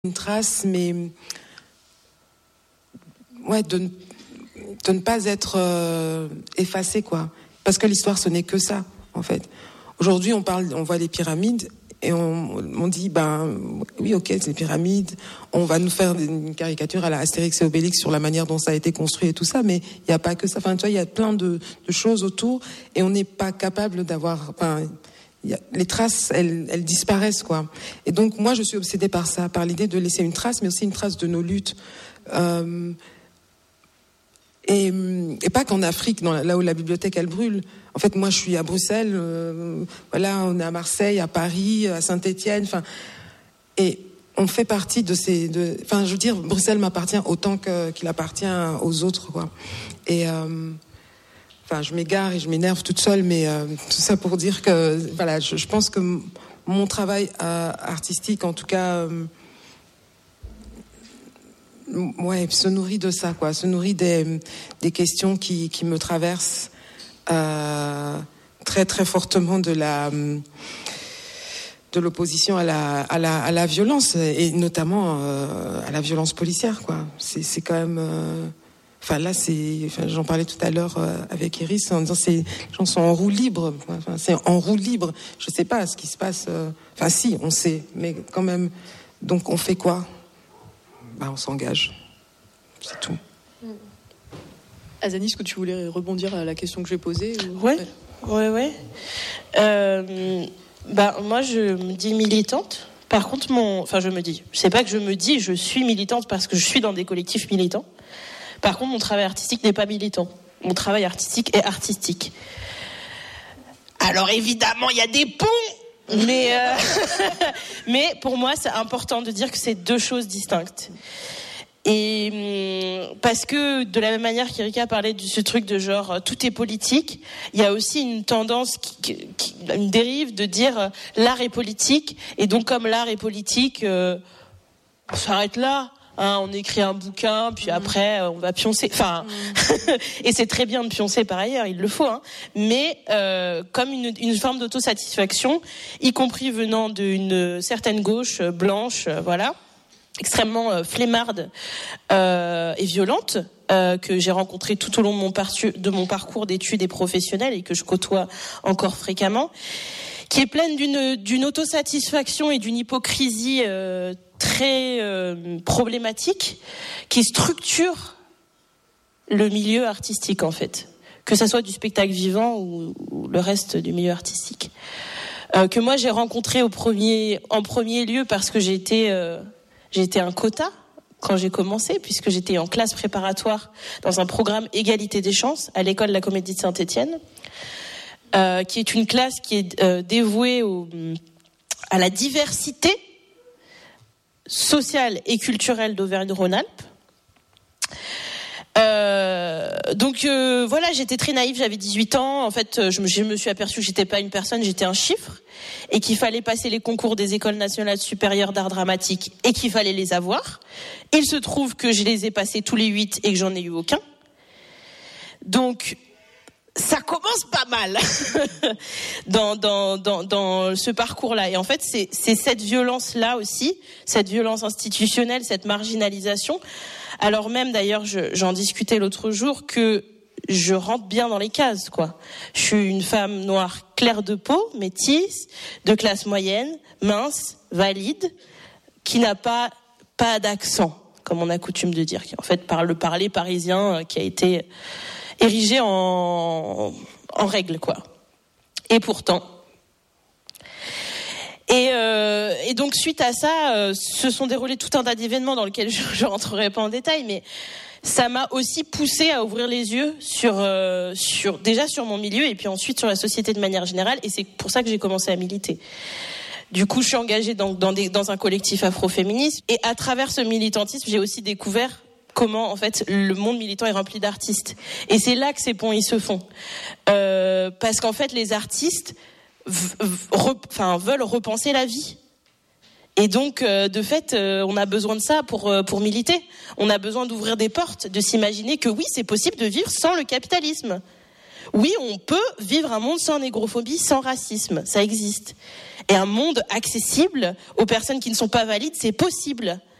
une trace, mais ouais, de ne pas être effacé, quoi. Parce que l'histoire, ce n'est que ça, en fait. Aujourd'hui, on voit les pyramides et on dit, oui, ok, c'est les pyramides. On va nous faire une caricature à la Astérix et Obélix sur la manière dont ça a été construit et tout ça, mais il n'y a pas que ça. Enfin, tu vois, il y a plein de choses autour et on n'est pas capable d'avoir. Les traces, elles disparaissent, quoi. Et donc, moi, je suis obsédée par ça, par l'idée de laisser une trace, mais aussi une trace de nos luttes. Et pas qu'en Afrique, là où la bibliothèque, elle brûle. En fait, moi, je suis à Bruxelles, voilà, on est à Marseille, à Paris, à Saint-Étienne, et on fait partie je veux dire, Bruxelles m'appartient autant qu'il appartient aux autres, quoi. Et, je m'égare et je m'énerve toute seule, mais tout ça pour dire que, voilà, je pense que mon travail artistique, en tout cas, se nourrit de ça, quoi, se nourrit des questions qui me traversent très très fortement de l'opposition à la violence, et notamment à la violence policière, quoi. C'est quand même. J'en parlais tout à l'heure avec Iris en disant les gens sont en roue libre. C'est en roue libre. Je sais pas ce qui se passe. Si, on sait, mais quand même. Donc, on fait quoi ? On s'engage. C'est tout. Azani, est-ce que tu voulais rebondir à la question que j'ai posée Ouais. Moi, je me dis militante. Par contre, je suis militante parce que je suis dans des collectifs militants. Par contre, mon travail artistique n'est pas militant. Mon travail artistique est artistique. Alors évidemment, il y a des ponts, mais pour moi, c'est important de dire que c'est deux choses distinctes. Et parce que de la même manière qu'Erika parlait de ce truc de genre tout est politique, il y a aussi une tendance, une dérive de dire l'art est politique, et donc comme l'art est politique, on s'arrête là. On écrit un bouquin, puis après on va pioncer. Et c'est très bien de pioncer par ailleurs, il le faut. Mais comme une forme d'autosatisfaction, y compris venant d'une certaine gauche blanche, voilà, extrêmement flemmarde et violente, que j'ai rencontrée tout au long de mon parcours d'études et professionnels et que je côtoie encore fréquemment, qui est pleine d'une autosatisfaction et d'une hypocrisie très problématique, qui structure le milieu artistique, en fait, que ça soit du spectacle vivant ou le reste du milieu artistique, que moi j'ai rencontré en premier lieu parce que j'ai été un quota quand j'ai commencé, puisque j'étais en classe préparatoire dans un programme égalité des chances à l'école de la Comédie de Saint-Étienne, qui est une classe qui est dévouée à la diversité sociale et culturelle d'Auvergne-Rhône-Alpes. Voilà, j'étais très naïve, j'avais 18 ans. En fait, je me suis aperçue que j'étais pas une personne, j'étais un chiffre, et qu'il fallait passer les concours des écoles nationales supérieures d'art dramatique et qu'il fallait les avoir. Il se trouve que je les ai passés tous les 8 et que j'en ai eu aucun. Donc, ça commence pas mal dans ce parcours-là. Et en fait, c'est cette violence-là aussi, cette violence institutionnelle, cette marginalisation. Alors même, d'ailleurs, j'en discutais l'autre jour, que je rentre bien dans les cases, quoi. Je suis une femme noire claire de peau, métisse, de classe moyenne, mince, valide, qui n'a pas d'accent, comme on a coutume de dire, qui en fait parle le parler parisien, qui a été érigé en règle, quoi. Et pourtant. Et donc suite à ça, se sont déroulés tout un tas d'événements dans lesquels je rentrerai pas en détail, mais ça m'a aussi poussée à ouvrir les yeux sur mon milieu et puis ensuite sur la société de manière générale, et c'est pour ça que j'ai commencé à militer. Du coup, je suis engagée dans un collectif afroféministe, et à travers ce militantisme, j'ai aussi découvert comment en fait le monde militant est rempli d'artistes, et c'est là que ces ponts ils se font, parce qu'en fait les artistes veulent repenser la vie, et donc de fait on a besoin de ça pour militer. On a besoin d'ouvrir des portes, de s'imaginer que oui, c'est possible de vivre sans le capitalisme. Oui, on peut vivre un monde sans négrophobie, sans racisme, ça existe. Et un monde accessible aux personnes qui ne sont pas valides, c'est possible.